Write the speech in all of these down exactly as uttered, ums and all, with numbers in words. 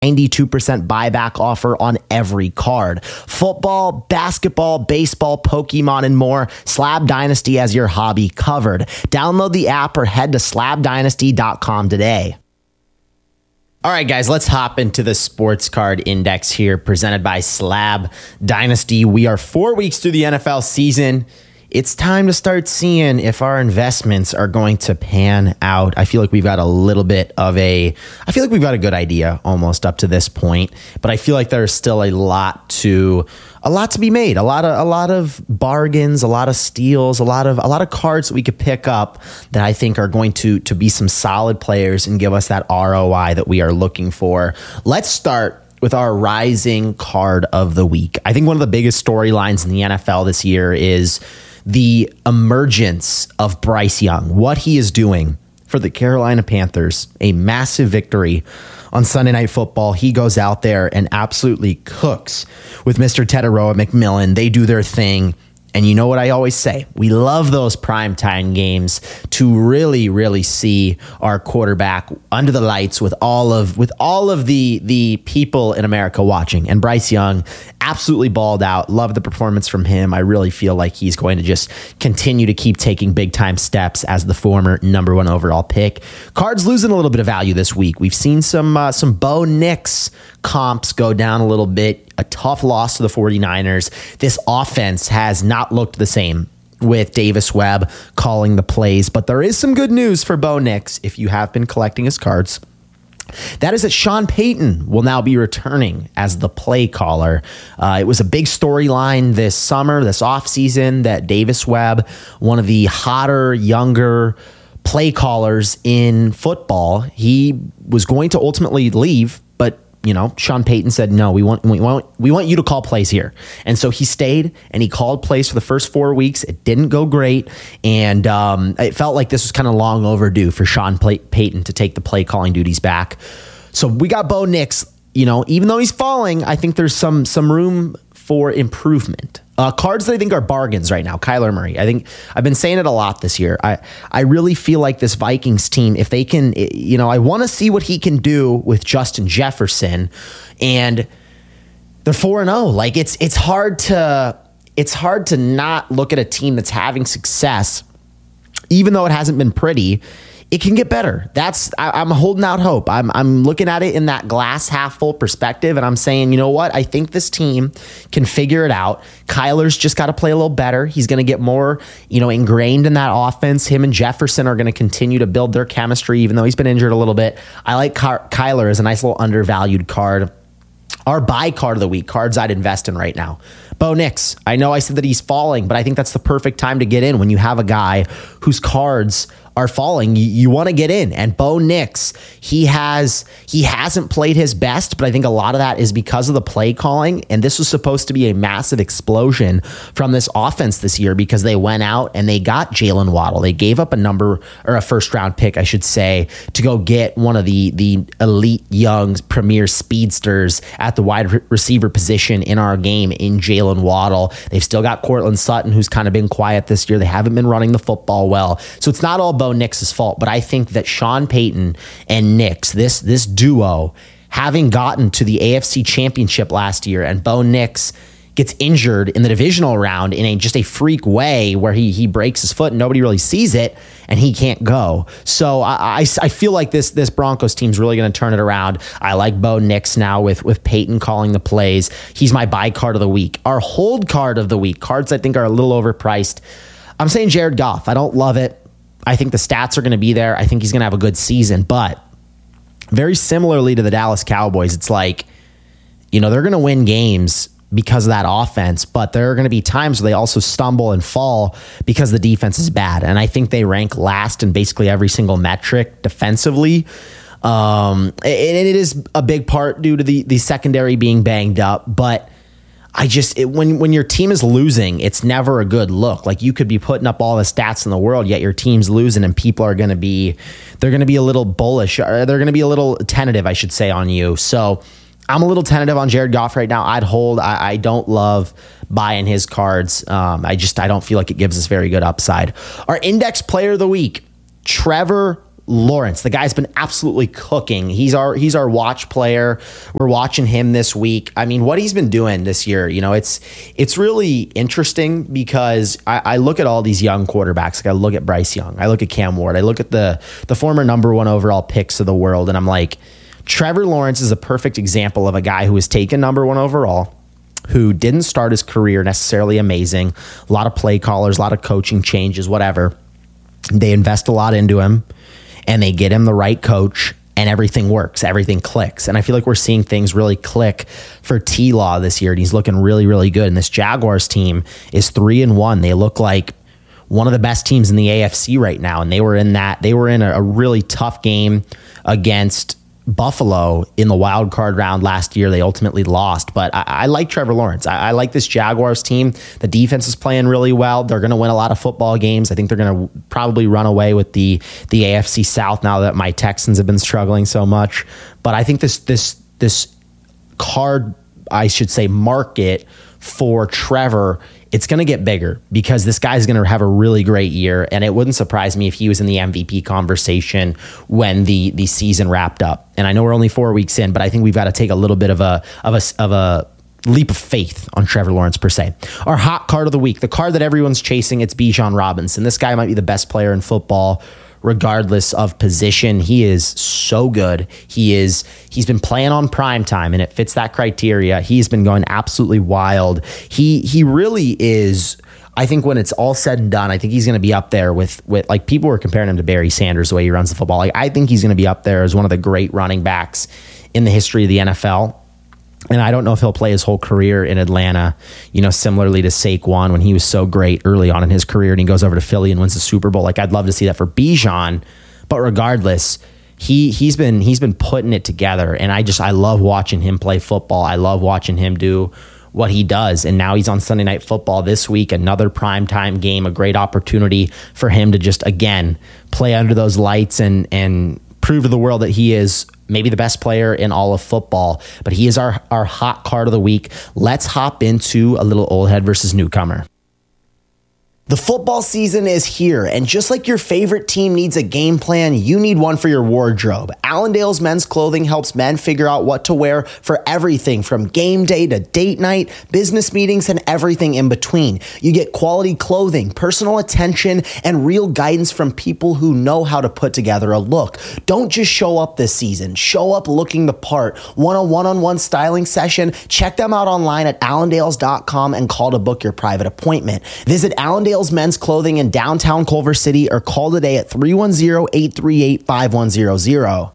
ninety-two percent buyback offer on every card. Football, basketball, baseball, Pokemon, and more. Slab Dynasty has your hobby covered. Download the app or head to slab dynasty dot com today. All right, guys, let's hop into the sports card index here presented by Slab Dynasty. We are four weeks through the N F L season. It's time to start seeing if our investments are going to pan out. I feel like we've got a little bit of a, I feel like we've got a good idea almost up to this point, but I feel like there's still a lot to, a lot to be made, a lot of, a lot of bargains, a lot of steals, a lot of, a lot of cards that we could pick up that I think are going to, to be some solid players and give us that R O I that we are looking for. Let's start with our rising card of the week. I think one of the biggest storylines in the N F L this year is the emergence of Bryce Young, what he is doing for the Carolina Panthers, a massive victory on Sunday Night Football. He goes out there and absolutely cooks with Mister Tetairoa McMillan. They do their thing. And you know what I always say? We love those primetime games to really, really see our quarterback under the lights with all of with all of the the people in America watching. And Bryce Young absolutely balled out. Love the performance from him. I really feel like he's going to just continue to keep taking big time steps as the former number one overall pick. Cards losing a little bit of value this week. We've seen some uh, some Bo Nix comps go down a little bit. A tough loss to the 49ers. This offense has not looked the same with Davis Webb calling the plays, but there is some good news for Bo Nix if you have been collecting his cards. That is that Sean Payton will now be returning as the play caller. Uh, it was a big storyline this summer, this offseason, that Davis Webb, one of the hotter, younger play callers in football, he was going to ultimately leave, but you know, Sean Payton said, no, we want, we want, we want you to call plays here. And so he stayed and he called plays for the first four weeks. It didn't go great. And um, it felt like this was kind of long overdue for Sean Payton to take the play calling duties back. So we got Bo Nix, you know, even though he's falling, I think there's some, some room for improvement. Uh, cards that I think are bargains right now. Kyler Murray. I think I've been saying it a lot this year. I, I really feel like this Vikings team, if they can, you know, I want to see what he can do with Justin Jefferson, and they're four and oh. Like it's, it's hard to, it's hard to not look at a team that's having success, even though it hasn't been pretty. It can get better. That's I, I'm holding out hope. I'm I'm looking at it in that glass half full perspective, and I'm saying, you know what? I think this team can figure it out. Kyler's just got to play a little better. He's going to get more, you know, ingrained in that offense. Him and Jefferson are going to continue to build their chemistry, even though he's been injured a little bit. I like Ky- Kyler as a nice little undervalued card. Our buy card of the week, cards I'd invest in right now. Bo Nix. I know I said that he's falling, but I think that's the perfect time to get in when you have a guy whose cards are falling. You, you want to get in. And Bo Nix, he has he hasn't played his best, but I think a lot of that is because of the play calling. And this was supposed to be a massive explosion from this offense this year because they went out and they got Jalen Waddle. They gave up a number or a first round pick, I should say, to go get one of the the elite young premier speedsters at the wide re- receiver position in our game in Jalen Waddle. They've still got Cortland Sutton, who's kind of been quiet this year. They haven't been running the football well. So it's not all Bo Nix's fault, but I think that Sean Payton and Nix, this this duo, having gotten to the A F C Championship last year, and Bo Nix gets injured in the divisional round in a just a freak way where he he breaks his foot and nobody really sees it and he can't go. So I I, I feel like this this Broncos team's really going to turn it around. I like Bo Nix now with with Payton calling the plays. He's my buy card of the week. Our hold card of the week, cards I think are a little overpriced. I'm saying Jared Goff. I don't love it. I think the stats are going to be there. I think he's going to have a good season, but very similarly to the Dallas Cowboys, it's like, you know, they're going to win games because of that offense, but there are going to be times where they also stumble and fall because the defense is bad. And I think they rank last in basically every single metric defensively. Um, and it is a big part due to the, the secondary being banged up, but I just, it, when, when your team is losing, it's never a good look. Like you could be putting up all the stats in the world, yet your team's losing and people are going to be, they're going to be a little bullish, or they're going to be a little tentative, I should say, on you. So I'm a little tentative on Jared Goff right now. I'd hold. I, I don't love buying his cards. Um, I just, I don't feel like it gives us very good upside. Our index player of the week, Trevor Lawrence. The guy's been absolutely cooking. He's our he's our watch player. We're watching him this week. I mean, what he's been doing this year, you know, it's it's really interesting because I, I look at all these young quarterbacks. Like I look at Bryce Young, I look at Cam Ward, I look at the the former number one overall picks of the world, and I'm like, Trevor Lawrence is a perfect example of a guy who was taken number one overall, who didn't start his career necessarily amazing. A lot of play callers, a lot of coaching changes, whatever. They invest a lot into him, and they get him the right coach, and everything works. Everything clicks. And I feel like we're seeing things really click for T-Law this year, and he's looking really, really good. And this Jaguars team is three and one. They look like one of the best teams in the A F C right now, and they were in that. They were in a, a really tough game against Buffalo in the wild card round last year. They ultimately lost, but I, I like Trevor Lawrence. I, I like this Jaguars team. The defense is playing really well. They're going to win a lot of football games. I think they're going to probably run away with the the A F C South now that my Texans have been struggling so much. But I think this this this card, I should say, market for Trevor, it's going to get bigger because this guy's going to have a really great year. And it wouldn't surprise me if he was in the M V P conversation when the, the season wrapped up. And I know we're only four weeks in, but I think we've got to take a little bit of a, of a, of a leap of faith on Trevor Lawrence per se. Our hot card of the week, the card that everyone's chasing, it's Bijan Robinson. This guy might be the best player in football, regardless of position. He is so good. He is, he's been playing on prime time, and it fits that criteria. He's been going absolutely wild. He, he really is, I think when it's all said and done, I think he's going to be up there with, with like people were comparing him to Barry Sanders, the way he runs the football. Like, I think he's going to be up there as one of the great running backs in the history of the N F L. And I don't know if he'll play his whole career in Atlanta, you know, similarly to Saquon when he was so great early on in his career and he goes over to Philly and wins the Super Bowl. Like, I'd love to see that for Bijan, but regardless, he he's been he's been putting it together, and I just I love watching him play football. I love watching him do what he does, and now he's on Sunday Night Football this week, another primetime game, a great opportunity for him to just again play under those lights and and prove to the world that he is maybe the best player in all of football. But he is our, our hot card of the week. Let's hop into a little old head versus newcomer. The football season is here, and just like your favorite team needs a game plan, you need one for your wardrobe. Allendale's Men's Clothing helps men figure out what to wear for everything from game day to date night, business meetings, and everything in between. You get quality clothing, personal attention, and real guidance from people who know how to put together a look. Don't just show up this season. Show up looking the part. Want a one-on-one styling session? Check them out online at allendales dot com and call to book your private appointment. Visit Allendale's Men's Clothing in downtown Culver City or call today at three one zero, eight three eight, five one zero zero.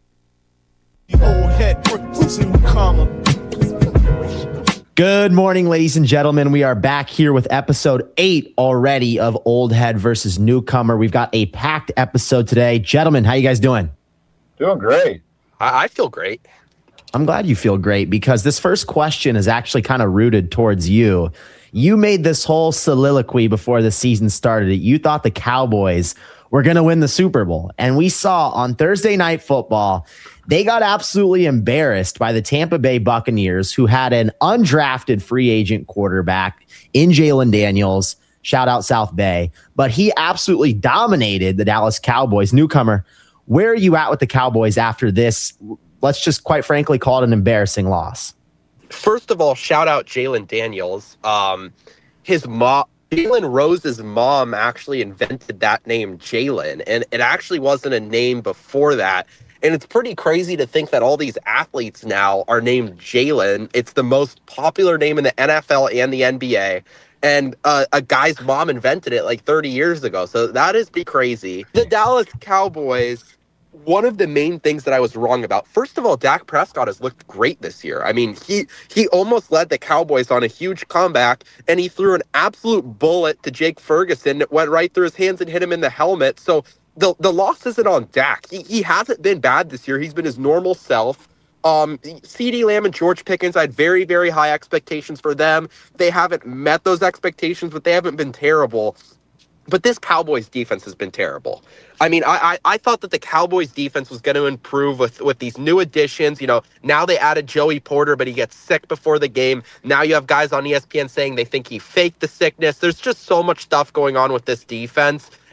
Good morning, ladies and gentlemen. We are back here with episode eight already of Old Head versus Newcomer. We've got a packed episode today. Gentlemen, how you guys doing? Doing great. I, I feel great. I'm glad you feel great because this first question is actually kind of rooted towards you. You made this whole soliloquy before the season started. You thought the Cowboys were going to win the Super Bowl. And we saw on Thursday Night Football, they got absolutely embarrassed by the Tampa Bay Buccaneers, who had an undrafted free agent quarterback in Jalen Daniels. Shout out South Bay. But he absolutely dominated the Dallas Cowboys. Newcomer, where are you at with the Cowboys after this? Let's just quite frankly call it an embarrassing loss. First of all, shout out Jalen Daniels. Um, his mom, Jalen Rose's mom, actually invented that name, Jalen, and it actually wasn't a name before that. And it's pretty crazy to think that all these athletes now are named Jalen. It's the most popular name in the N F L and the N B A. And uh, a guy's mom invented it like thirty years ago. So that is pretty crazy. The Dallas Cowboys, one of the main things that I was wrong about, first of all, Dak Prescott has looked great this year. I mean, he he almost led the Cowboys on a huge comeback, and he threw an absolute bullet to Jake Ferguson that went right through his hands and hit him in the helmet. So the the loss isn't on Dak. He, he hasn't been bad this year. He's been his normal self. Um, CeeDee Lamb and George Pickens, I had very, very high expectations for them. They haven't met those expectations, but they haven't been terrible. But this Cowboys defense has been terrible. I mean, I, I I thought that the Cowboys defense was going to improve with, with these new additions. You know, now they added Joey Porter, but he gets sick before the game. Now you have guys on E S P N saying they think he faked the sickness. There's just so much stuff going on with this defense.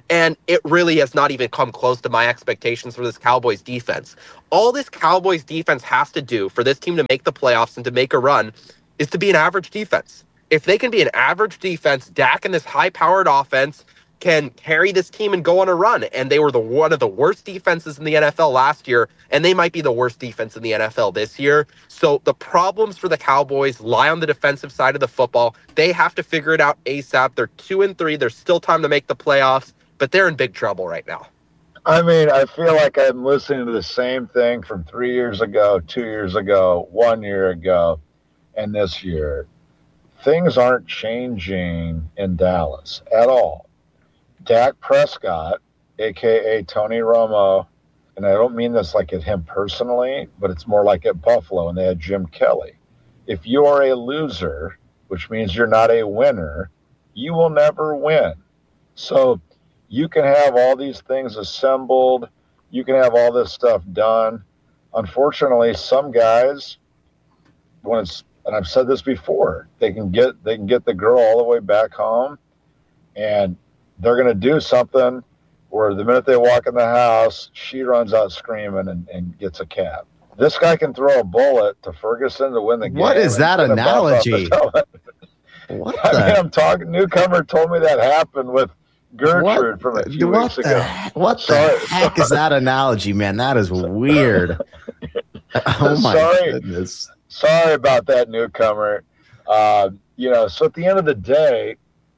And it really has not even come close to my expectations for this Cowboys defense. All this Cowboys defense has to do for this team to make the playoffs and to make a run is to be an average defense. If they can be an average defense, Dak and this high-powered offense can carry this team and go on a run. And they were the one of the worst defenses in the N F L last year, and they might be the worst defense in the N F L this year. So the problems for the Cowboys lie on the defensive side of the football. They have to figure it out ASAP. They're two and three. There's still time to make the playoffs, but they're in big trouble right now. I mean, I feel like I'm listening to the same thing from three years ago, two years ago, one year ago, and this year. Things aren't changing in Dallas at all. Dak Prescott, a k a. Tony Romo, and I don't mean this like at him personally, but it's more like at Buffalo, and they had Jim Kelly. If you are a loser, which means you're not a winner, you will never win. So you can have all these things assembled. You can have all this stuff done. Unfortunately, some guys, when it's, and I've said this before, they can get they can get the girl all the way back home, and they're going to do something where the minute they walk in the house, she runs out screaming and, and gets a cab. This guy can throw a bullet to Ferguson to win the game. What is that analogy? What I the? mean, I'm talking. Newcomer told me that happened with Gertrude What, from a few what weeks the, ago. What Sorry, the heck sorry. is that analogy, man? That is weird. Oh my Sorry. goodness. Sorry about that, Newcomer. Uh, you know, so at the end of the day,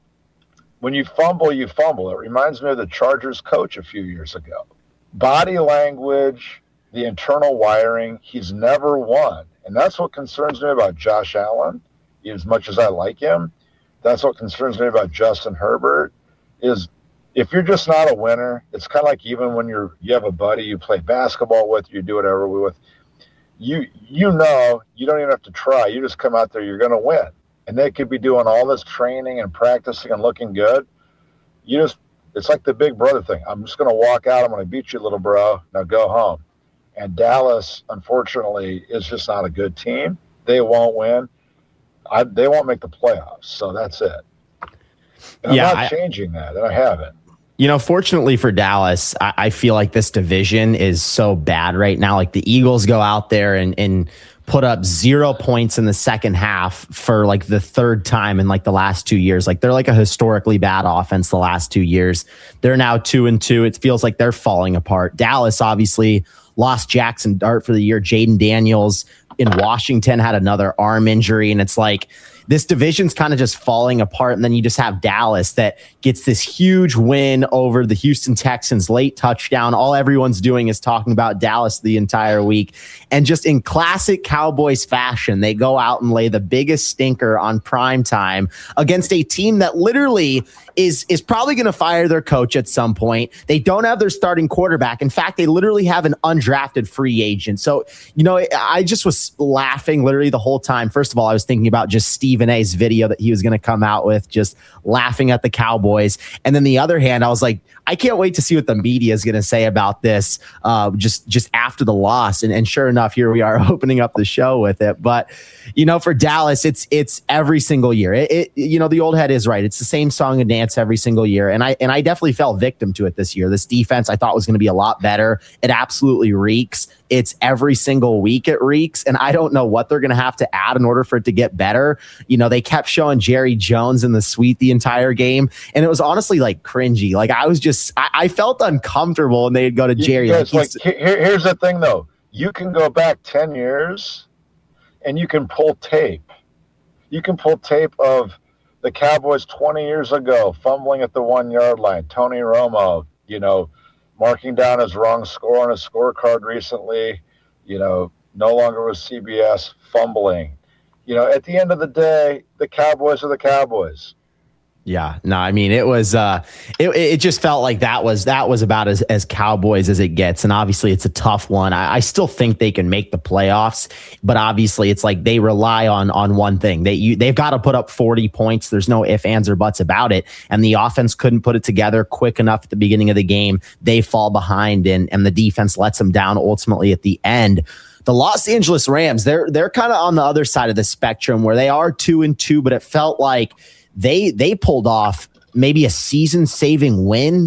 when you fumble, you fumble. It reminds me of the Chargers coach a few years ago. Body language, the internal wiring, he's never won. And that's what concerns me about Josh Allen, as much as I like him. That's what concerns me about Justin Herbert, is if you're just not a winner, it's kind of like even when you're you have a buddy you play basketball with, you do whatever with, you you know you don't even have to try. You just come out there, you're going to win. And they could be doing all this training and practicing and looking good. You just, it's like the big brother thing. I'm just going to walk out. I'm going to beat you, little bro. Now go home. And Dallas, unfortunately, is just not a good team. They won't win. I, they won't make the playoffs. So that's it. And Yeah, I'm not I- changing that, and I haven't. You know, fortunately for Dallas, I, I feel like this division is so bad right now. Like the Eagles go out there and, and put up zero points in the second half for like the third time in like the last two years. Like they're like a historically bad offense the last two years. They're now two and two. It feels like they're falling apart. Dallas obviously lost Jackson Dart for the year. Jaden Daniels in Washington had another arm injury. And it's like, this division's kind of just falling apart. And then you just have Dallas that gets this huge win over the Houston Texans, late touchdown. All everyone's doing is talking about Dallas the entire week. And just in classic Cowboys fashion, they go out and lay the biggest stinker on prime time against a team that literally is, is probably going to fire their coach at some point. They don't have their starting quarterback. In fact, they literally have an undrafted free agent. So, you know, I just was laughing literally the whole time. First of all, I was thinking about just Stephen A's video that he was going to come out with, just laughing at the Cowboys. And then the other hand, I was like, I can't wait to see what the media is going to say about this uh, just, just after the loss. And, and sure enough, here we are opening up the show with it. But, you know, for Dallas, it's it's every single year. It, it you know, the old head is right. It's the same song and dance every single year. And I and I definitely fell victim to it this year. This defense I thought was going to be a lot better. It absolutely reeks. It's every single week it reeks. And I don't know what they're going to have to add in order for it to get better. You know, they kept showing Jerry Jones in the suite the entire game. And it was honestly like cringy. Like I was just, I, I felt uncomfortable when they'd go to Jerry. Yeah, Like, it's like, he's- here, here's the thing, though. You can go back ten years and you can pull tape. You can pull tape of the Cowboys twenty years ago, fumbling at the one-yard line. Tony Romo, you know, marking down his wrong score on his scorecard recently, you know, no longer with C B S, fumbling. You know, at the end of the day, the Cowboys are the Cowboys. Yeah, no, I mean, it was, uh, it, it just felt like that was, that was about as, as Cowboys as it gets. And obviously it's a tough one. I, I still think they can make the playoffs, but obviously it's like they rely on, on one thing. They, you, they've got to put up forty points. There's no ifs, ands, or buts about it. And the offense couldn't put it together quick enough at the beginning of the game. They fall behind and, and the defense lets them down ultimately at the end. The Los Angeles Rams, they're, they're kind of on the other side of the spectrum where they are two and two, but it felt like They they pulled off maybe a season-saving win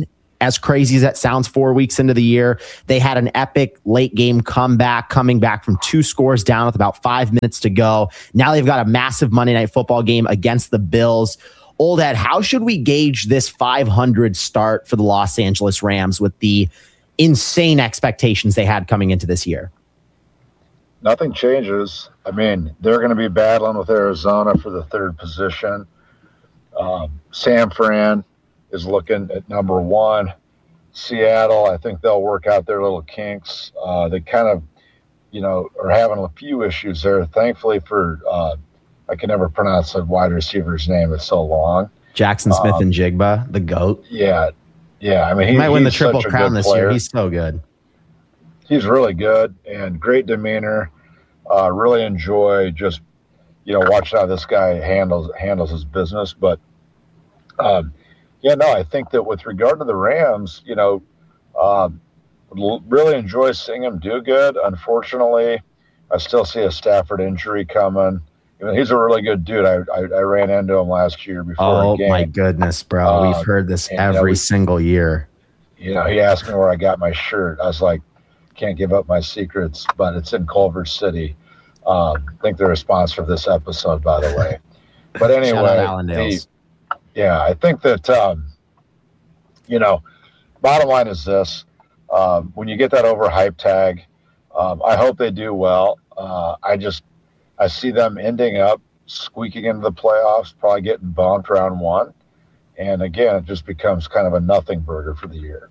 as crazy as that sounds, four weeks into the year, they had an epic late game comeback, coming back from two scores down with about five minutes to go. Now they've got a massive Monday Night Football game against the Bills. Old Head, how should we gauge this five hundred start for the Los Angeles Rams with the insane expectations they had coming into this year? Nothing changes. I mean, they're going to be battling with Arizona for the third position. Um, San Fran is looking at number one. Seattle, I think they'll work out their little kinks. Uh, they kind of, you know, are having a few issues there. Thankfully for, uh, I can never pronounce the wide receiver's name. It's so long. Jackson Smith um, and Jigba, the GOAT. Yeah. Yeah. I mean, he, he might win the he's Triple such a Crown good this player. year. He's so good. He's really good and great demeanor. Uh, really enjoy just, you know, watching how this guy handles handles his business. But, um, yeah, no, I think that with regard to the Rams, you know, um, really enjoy seeing him do good. Unfortunately, I still see a Stafford injury coming. You know, he's a really good dude. I, I I ran into him last year before Oh a game. my goodness, bro! Uh, We've heard this and, every you know, we, single year. You know, he asked me where I got my shirt. I was like, can't give up my secrets, but it's in Culver City. Um, I think they're a sponsor of this episode, by the way. But anyway, the, yeah, I think that, um, you know, bottom line is this. Um, when you get that overhype tag, um, I hope they do well. Uh, I just, I see them ending up squeaking into the playoffs, probably getting bumped round one. And again, it just becomes kind of a nothing burger for the year.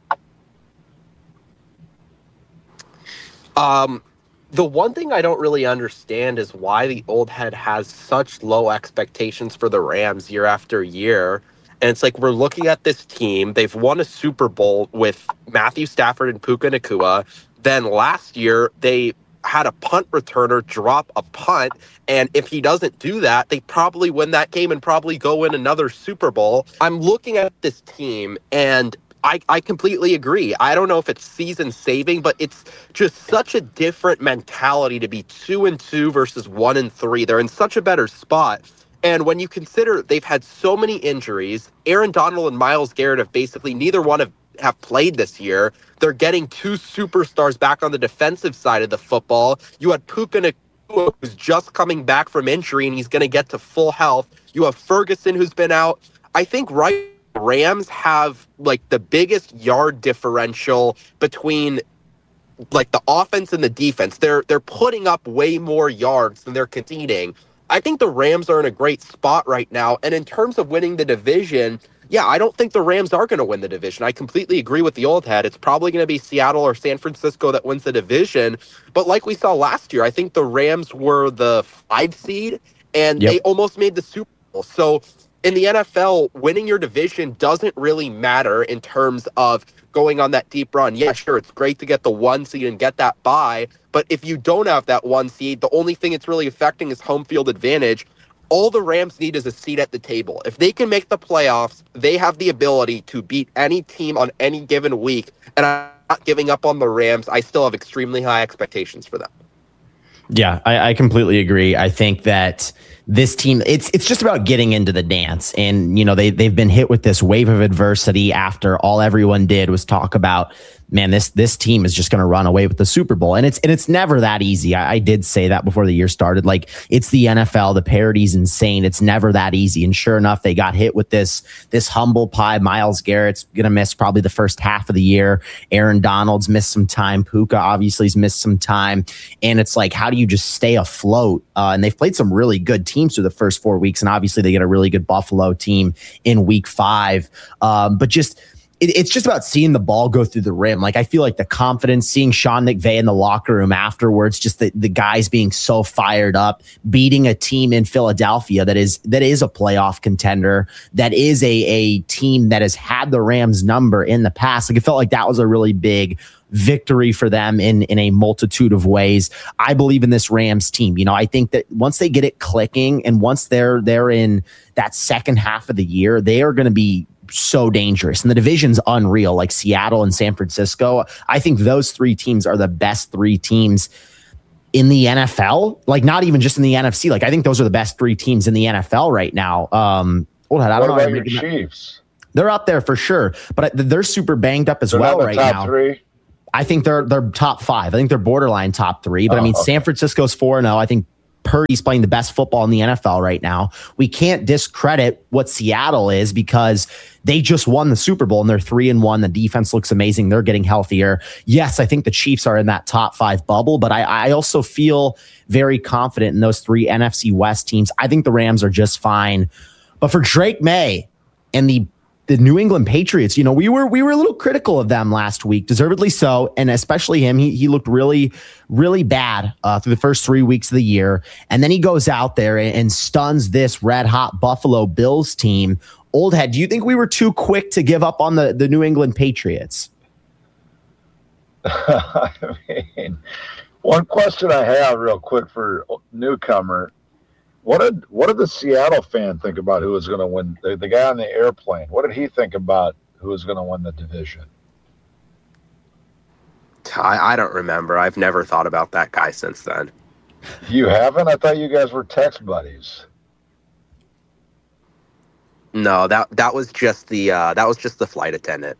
Um, the one thing I don't really understand is why the Old Head has such low expectations for the Rams year after year. And it's like, we're looking at this team. They've won a Super Bowl with Matthew Stafford and Puka Nacua. Then last year, they had a punt returner drop a punt. And if he doesn't do that, they probably win that game and probably go win another Super Bowl. I'm looking at this team and I, I completely agree. I don't know if it's season saving, but it's just such a different mentality to be two and two versus one and three. They're in such a better spot. And when you consider they've had so many injuries, Aaron Donald and Myles Garrett have basically neither one have, have played this year. They're getting two superstars back on the defensive side of the football. You had Puka Nacua, who's just coming back from injury, and he's going to get to full health. You have Ferguson, who's been out. I think right Rams have like the biggest yard differential between like the offense and the defense. They're they're putting up way more yards than they're conceding. I think the Rams are in a great spot right now. And in terms of winning the division, yeah, I don't think the Rams are going to win the division. I completely agree with the Old Head. It's probably going to be Seattle or San Francisco that wins the division. But like we saw last year, I think the Rams were the five seed and yep. they almost made the Super Bowl. So in the N F L, winning your division doesn't really matter in terms of going on that deep run. Yeah, sure, it's great to get the one seed and get that bye, but if you don't have that one seed, the only thing it's really affecting is home field advantage. All the Rams need is a seat at the table. If they can make the playoffs, they have the ability to beat any team on any given week, and I'm not giving up on the Rams. I still have extremely high expectations for them. Yeah, I, I completely agree. I think that this team, it's it's just about getting into the dance. And, you know, they, they've been hit with this wave of adversity after all everyone did was talk about, man, this this team is just going to run away with the Super Bowl. And it's and it's never that easy. I, I did say that before the year started. Like, it's the N F L. The parody's insane. It's never that easy. And sure enough, they got hit with this, this humble pie. Myles Garrett's going to miss probably the first half of the year. Aaron Donald's missed some time. Puka obviously has missed some time. And it's like, how do you just stay afloat? Uh, and they've played some really good teams through the first four weeks. And obviously they get a really good Buffalo team in week five. Um, but just... It's just about seeing the ball go through the rim. Like, I feel like the confidence, seeing Sean McVay in the locker room afterwards, just the, the guys being so fired up, beating a team in Philadelphia that is that is a playoff contender, that is a, a team that has had the Rams number in the past. Like, it felt like that was a really big victory for them in, in a multitude of ways. I believe in this Rams team. You know, I think that once they get it clicking and once they're they're in that second half of the year, they are going to be so dangerous, and the division's unreal. Like Seattle and San Francisco, I think those three teams are the best three teams in the N F L. Like, not even just in the N F C. Like, I think those are the best three teams in the N F L right now. Um, hold on, I don't what know. About your Chiefs? They're up there for sure, but they're super banged up as they're well not the right top now. Three? I think they're they're top five. I think they're borderline top three. But oh, I mean, okay. San Francisco's four and zero. I think Purdy's playing the best football in the N F L right now. We can't discredit what Seattle is because they just won the Super Bowl and they're three and one. The defense looks amazing. They're getting healthier. Yes, I think the Chiefs are in that top five bubble, but I, I also feel very confident in those three N F C West teams. I think the Rams are just fine. But for Drake May and the The New England Patriots, you know, we were we were a little critical of them last week, deservedly so, and especially him. He he looked really, really bad uh, through the first three weeks of the year, and then he goes out there and, and stuns this red hot Buffalo Bills team. Old head, do you think we were too quick to give up on the the New England Patriots? I mean, one question I have real quick for newcomer. What did what did the Seattle fan think about who was going to win? The, the guy on the airplane. What did he think about who was going to win the division? I, I don't remember. I've never thought about that guy since then. You haven't? I thought you guys were text buddies. No, that that was just the uh, that was just the flight attendant.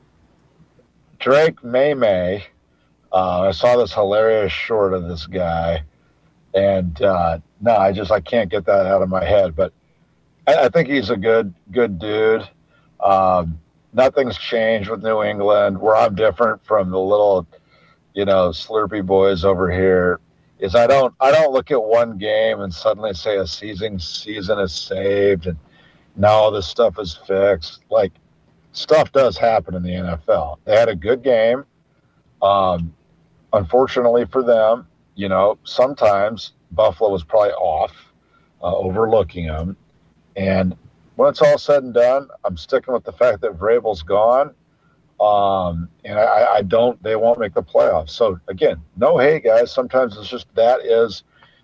Drake May May. Uh, I saw this hilarious short of this guy, and. Uh, No, I just I can't get that out of my head. But I, I think he's a good good dude. Um, nothing's changed with New England. Where I'm different from the little, you know, Slurpee boys over here is I don't I don't look at one game and suddenly say a season season is saved and now all this stuff is fixed. Like stuff does happen in the N F L. They had a good game. Um, unfortunately for them, you know, sometimes Buffalo was probably off, uh, overlooking them. And when it's all said and done, I'm sticking with the fact that Vrabel's gone. Um, and I, I don't, they won't make the playoffs. So again, no, hey guys, sometimes it's just, that is,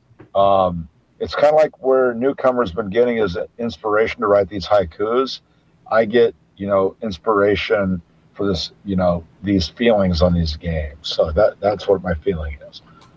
um, it's kind of like where newcomers been getting is inspiration to write these haikus. I get, you know, inspiration for this, you know, these feelings on these games. So that that's what my feeling is.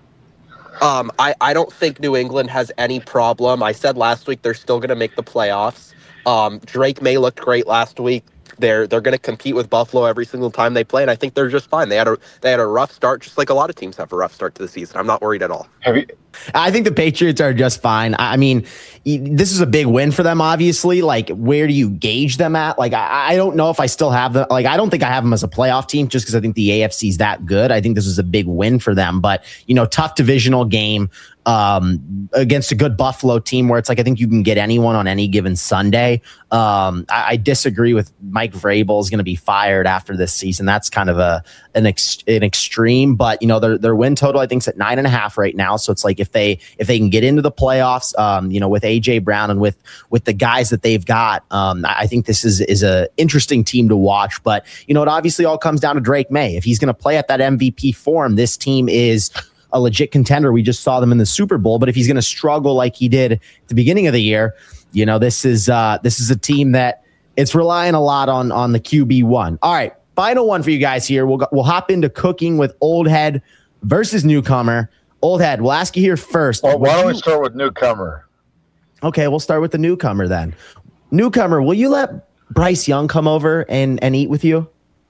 Um, I, I don't think New England has any problem. I said last week they're still going to make the playoffs. Um, Drake May looked great last week. They're they're going to compete with Buffalo every single time they play, and I think they're just fine. They had a they had a rough start, just like a lot of teams have a rough start to the season. I'm not worried at all. Have you? I think the Patriots are just fine. I mean, this is a big win for them, obviously. Like, where do you gauge them at? Like, I, I don't know if I still have them. Like, I don't think I have them as a playoff team just because I think the A F C is that good. I think this was a big win for them. But, you know, tough divisional game um, against a good Buffalo team where it's like I think you can get anyone on any given Sunday. Um, I, I disagree with Mike Vrabel is going to be fired after this season. That's kind of a an, ex, an extreme. But, you know, their, their win total, I think, is at nine and a half right now. So it's like if they if they can get into the playoffs, um, you know, with A J Brown and with with the guys that they've got, um, I think this is is a interesting team to watch. But you know, it obviously all comes down to Drake May. If he's going to play at that M V P form, this team is a legit contender. We just saw them in the Super Bowl. But if he's going to struggle like he did at the beginning of the year, you know, this is uh, this is a team that it's relying a lot on on the Q B one. All right, final one for you guys here. We'll we'll hop into cooking with Old Head versus Newcomer. Old Head, we'll ask you here first. Well, why don't we start with Newcomer? Okay, we'll start with the Newcomer then. Newcomer, will you let Bryce Young come over and, and eat with you?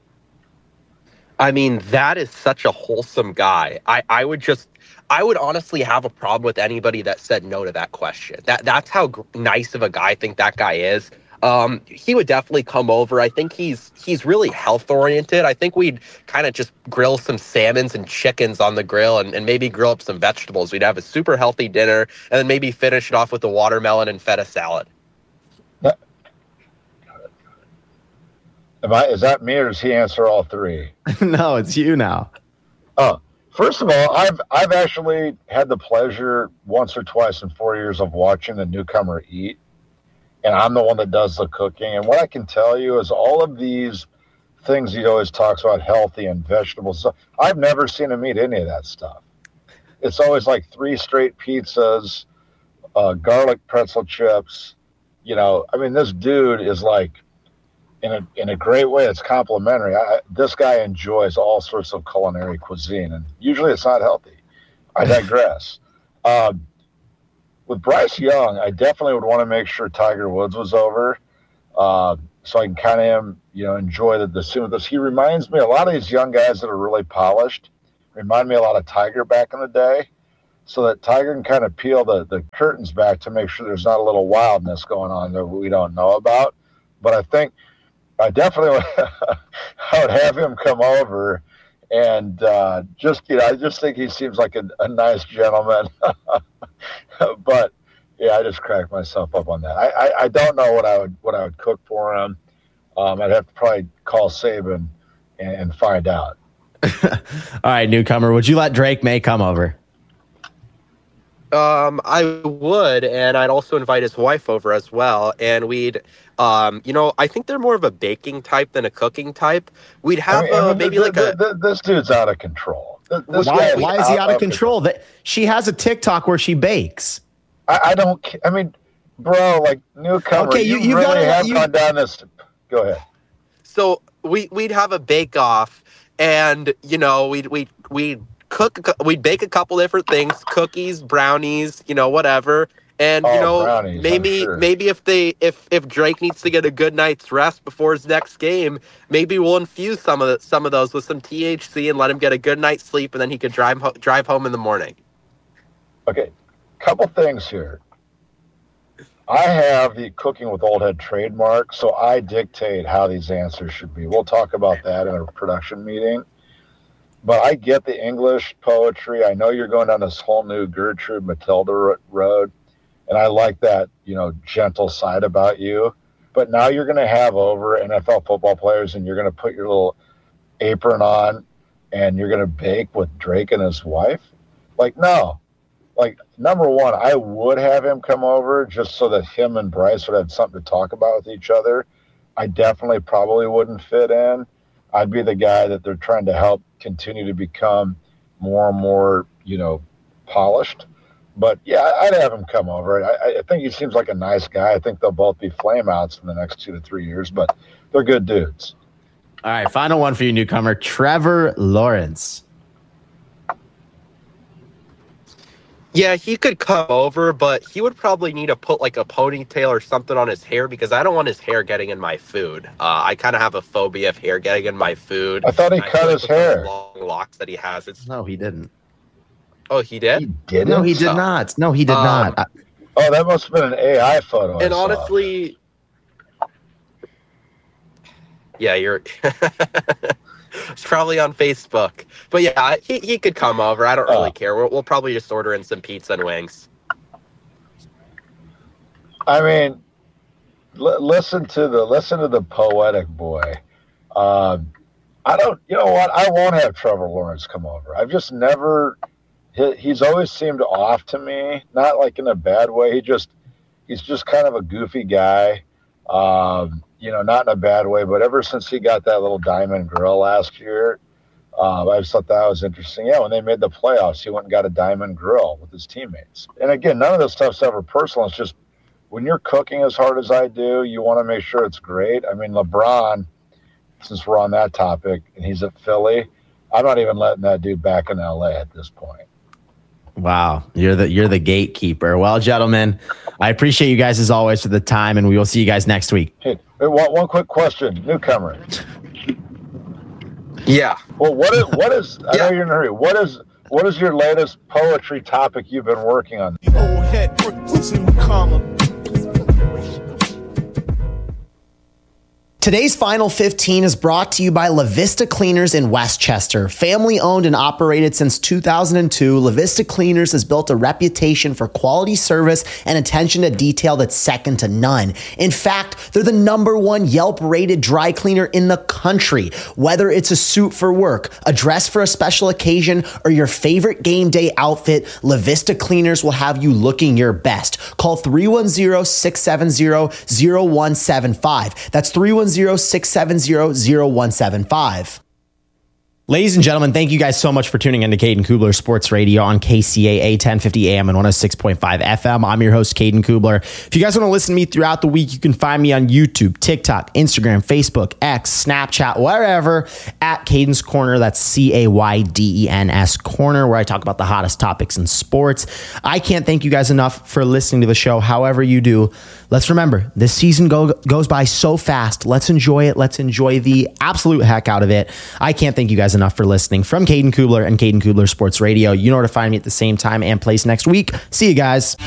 I mean, that is such a wholesome guy. I, I would just, I would honestly have a problem with anybody that said no to that question. That That's how gr- nice of a guy I think that guy is. Um, he would definitely come over. I think he's he's really health oriented. I think we'd kind of just grill some salmons and chickens on the grill and, and maybe grill up some vegetables. We'd have a super healthy dinner and then maybe finish it off with a watermelon and feta salad. That, am I, is that me or does he answer all three? No, it's you now. Oh, first of all, I've I've actually had the pleasure once or twice in four years of watching the Newcomer eat. And I'm the one that does the cooking. And what I can tell you is all of these things he always talks about, healthy and vegetables, I've never seen him eat any of that stuff. It's always like three straight pizzas, uh, garlic pretzel chips. You know, I mean, this dude is like, in a in a great way, it's complimentary. I, this guy enjoys all sorts of culinary cuisine. And usually it's not healthy. I digress. um, With Bryce Young, I definitely would want to make sure Tiger Woods was over. Uh, so I can kind of, you know, enjoy the, the scene with this. He reminds me, a lot of these young guys that are really polished remind me a lot of Tiger back in the day, so that Tiger can kind of peel the, the curtains back to make sure there's not a little wildness going on that we don't know about. But I think I definitely I would have him come over and uh, just, you know, I just think he seems like a, a nice gentleman. But yeah, I just cracked myself up on that. I, I, I don't know what I would what I would cook for him. Um, I'd have to probably call Saban and, and find out. All right, newcomer, would you let Drake May come over? Um, I would, and I'd also invite his wife over as well. And we'd, um, you know, I think they're more of a baking type than a cooking type. We'd have I mean, uh, I mean, maybe the, like the, a. The, this dude's out of control. This why why is he out of control? That she has a TikTok where she bakes. I, I don't. I mean, bro, like newcomer. Okay, you, you, you really gotta, have you, gone down this. Go ahead. So we we'd have a bake off, and you know we'd we we'd cook we'd bake a couple different things, cookies, brownies, you know, whatever. And oh, you know, brownies, maybe sure. maybe if they if if Drake needs to get a good night's rest before his next game, maybe we'll infuse some of the, some of those with some T H C and let him get a good night's sleep, and then he could drive ho- drive home in the morning. Okay, couple things here. I have the Cooking with Old Head trademark, so I dictate how these answers should be. We'll talk about that in a production meeting. But I get the English poetry. I know you're going down this whole new Gertrude Matilda road, and I like that, you know, gentle side about you. But now you're going to have over N F L football players, and you're going to put your little apron on, and you're going to bake with Drake and his wife. Like, no. Like, number one, I would have him come over just so that him and Bryce would have something to talk about with each other. I definitely probably wouldn't fit in. I'd be the guy that they're trying to help continue to become more and more, you know, polished. But, yeah, I'd have him come over. I, I think he seems like a nice guy. I think they'll both be flameouts in the next two to three years, but they're good dudes. All right, final one for you, newcomer. Trevor Lawrence. Yeah, he could come over, but he would probably need to put like a ponytail or something on his hair because I don't want his hair getting in my food. Uh, I kind of have a phobia of hair getting in my food. I thought he I cut his like hair. Long locks that he has. It's No, he didn't. oh, he did. He didn't? No, he did Oh. not. No, he did Um, not. I- Oh, that must have been an A I photo. I And saw. honestly, yeah, you're. It's probably on Facebook, but yeah, he he could come over. I don't really Oh. care. We'll we'll probably just order in some pizza and wings. I mean, l- listen to the listen to the poetic boy. Um, I don't. You know what? I won't have Trevor Lawrence come over. I've just never. He, he's always seemed off to me. Not like in a bad way. He just he's just kind of a goofy guy. Um, you know, not in a bad way. But ever since he got that little diamond grill last year, uh, I just thought that was interesting. Yeah, when they made the playoffs, he went and got a diamond grill with his teammates. And again, none of this stuff's ever personal. It's just when you're cooking as hard as I do, you want to make sure it's great. I mean, LeBron, since we're on that topic, and he's at Philly, I'm not even letting that dude back in L A at this point. Wow, you're the you're the gatekeeper. Well, gentlemen, I appreciate you guys as always for the time, and we will see you guys next week. Hey, one, one quick question, newcomer. Yeah. Well, what is what is? I Yeah. know you're in a hurry. What is what is your latest poetry topic you've been working on? Old head Brooklyn's new comma. Today's Final fifteen is brought to you by La Vista Cleaners in Westchester. Family owned and operated since two thousand two, La Vista Cleaners has built a reputation for quality service and attention to detail that's second to none. In fact, they're the number one Yelp rated dry cleaner in the country. Whether it's a suit for work, a dress for a special occasion, or your favorite game day outfit, La Vista Cleaners will have you looking your best. Call three one zero, six seven zero, zero one seven five. That's three one zero, six seven zero, zero one seven five. Ladies and gentlemen, thank you guys so much for tuning in to Caden Kubler Sports Radio on K C A A ten fifty A M and one oh six point five F M. I'm your host, Caden Kubler. If you guys want to listen to me throughout the week, you can find me on YouTube, TikTok, Instagram, Facebook, X, Snapchat, wherever, at Caden's Corner. That's C A Y D E N S Corner, where I talk about the hottest topics in sports. I can't thank you guys enough for listening to the show. However you do, let's remember, this season go, goes by so fast. Let's enjoy it. Let's enjoy the absolute heck out of it. I can't thank you guys enough for listening. From Caden Kubler and Caden Kubler Sports Radio, you know where to find me at the same time and place next week. See you guys.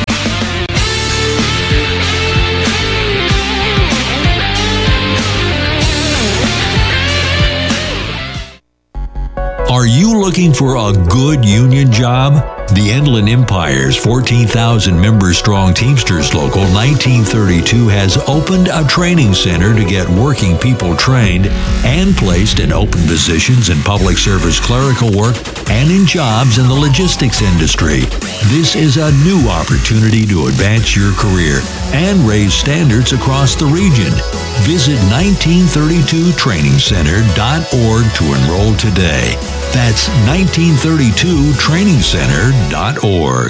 Are you looking for a good union job? The Inland Empire's fourteen thousand member strong Teamsters Local nineteen thirty-two has opened a training center to get working people trained and placed in open positions in public service clerical work and in jobs in the logistics industry. This is a new opportunity to advance your career and raise standards across the region. Visit nineteen thirty-two training center dot org to enroll today. That's nineteen thirty-two training center dot org.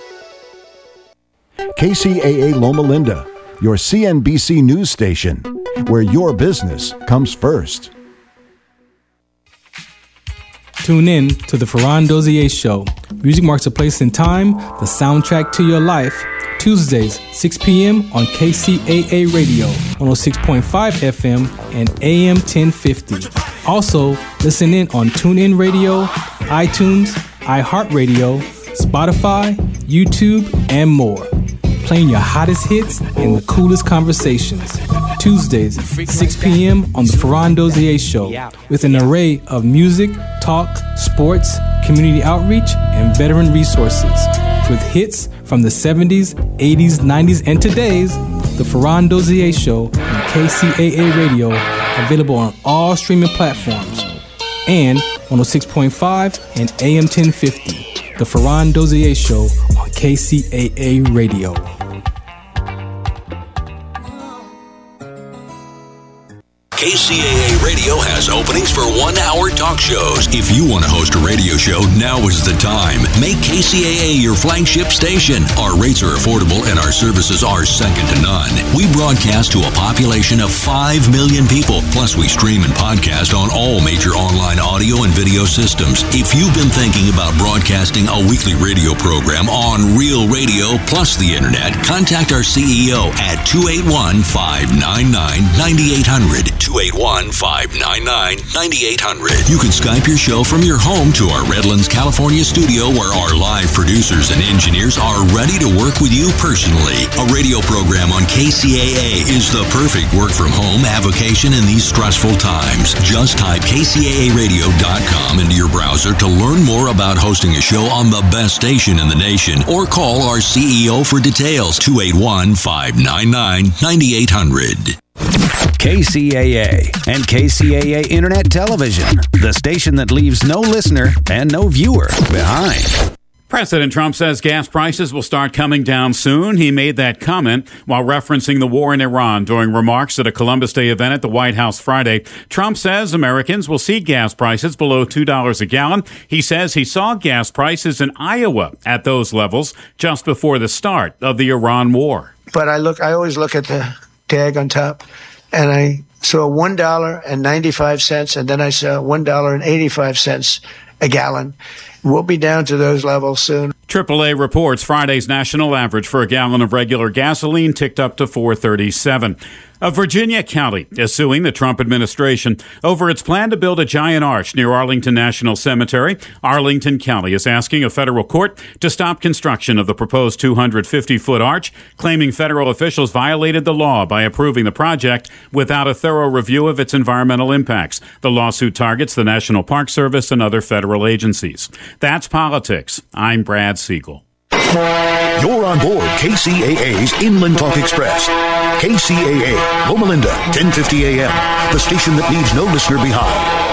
K C A A Loma Linda, your C N B C news station, where your business comes first. Tune in to the Ferran Dozier Show. Music marks a place in time, the soundtrack to your life. Tuesdays, six p.m. on K C A A Radio, one oh six point five F M and A M ten fifty. Also, listen in on TuneIn Radio, iTunes, iHeartRadio, Spotify, YouTube, and more. Playing your hottest hits and the coolest conversations. Tuesdays, six p.m. on the Ferran Dozier Show, with an array of music, talk, sports, community outreach, and veteran resources. With hits from the seventies, eighties, nineties, and today's, the Ferran Dozier Show on K C A A Radio, available on all streaming platforms, and one oh six point five and A M ten fifty, the Ferran Dozier Show on K C A A Radio. K C A A Radio has openings for one-hour talk shows. If you want to host a radio show, now is the time. Make K C A A your flagship station. Our rates are affordable and our services are second to none. We broadcast to a population of five million people. Plus, we stream and podcast on all major online audio and video systems. If you've been thinking about broadcasting a weekly radio program on Real Radio plus the internet, contact our C E O at two eight one, five nine nine, nine eight hundred. two eight one, five nine nine, nine eight hundred. You can Skype your show from your home to our Redlands, California studio, where our live producers and engineers are ready to work with you personally. A radio program on K C A A is the perfect work from home avocation in these stressful times. Just type K C A A radio dot com into your browser to learn more about hosting a show on the best station in the nation, or call our C E O for details, two eight one, five nine nine, nine eight hundred. K C A A and K C A A Internet Television, the station that leaves no listener and no viewer behind. President Trump says gas prices will start coming down soon. He made that comment while referencing the war in Iran during remarks at a Columbus Day event at the White House Friday. Trump says Americans will see gas prices below two dollars a gallon. He says he saw gas prices in Iowa at those levels just before the start of the Iran war. But I look, I always look at the tag on top, and I saw one dollar and ninety-five cents, and then I saw one dollar and eighty-five cents a gallon. We'll be down to those levels soon. triple A reports Friday's national average for a gallon of regular gasoline ticked up to four thirty-seven. A Virginia county is suing the Trump administration over its plan to build a giant arch near Arlington National Cemetery. Arlington County is asking a federal court to stop construction of the proposed two hundred fifty foot arch, claiming federal officials violated the law by approving the project without a thorough review of its environmental impacts. The lawsuit targets the National Park Service and other federal agencies. That's politics. I'm Brad Siegel. You're on board K C A A's Inland Talk Express. K C A A, Loma Linda, ten fifty A M, the station that leaves no listener behind.